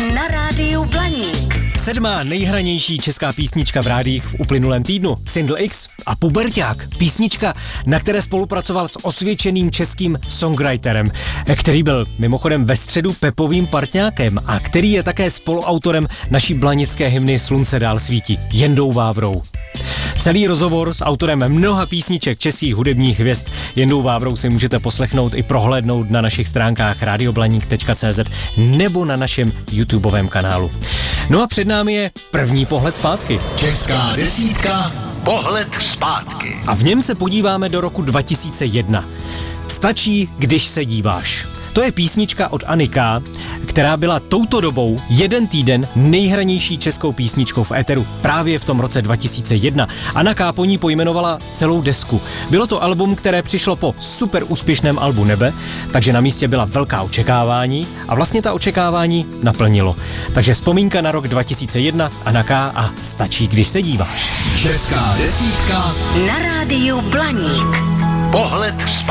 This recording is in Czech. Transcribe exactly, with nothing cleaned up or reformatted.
Na rádiu Blaník. Sedmá nejhranější česká písnička v rádiích v uplynulém týdnu. Single X a Puberťák. Písnička, na které spolupracoval s osvědčeným českým songwriterem, který byl mimochodem ve středu Pepovým partňákem a který je také spoluautorem naší blanické hymny Slunce dál svítí, Jendou Vávrou. Celý rozhovor s autorem mnoha písniček českých hudebních hvězd Jendou Vávrou si můžete poslechnout i prohlédnout na našich stránkách radioblaník tečka cé zet nebo na našem YouTubeovém kanálu. No a před námi je první pohled zpátky. Česká desítka, pohled zpátky. A v něm se podíváme do roku dva tisíce jedna. Stačí, když se díváš. To je písnička od Anny K., která byla touto dobou jeden týden nejhranější českou písničkou v éteru právě v tom roce dva tisíce jedna. Anna K. po ní pojmenovala celou desku. Bylo to album, které přišlo po super úspěšném albu Nebe, takže na místě byla velká očekávání a vlastně ta očekávání naplnilo. Takže vzpomínka na rok dva tisíce jedna, Anna K. a Stačí, když se díváš. Česká desítka Na rádiu Blaník. pohled zpátky.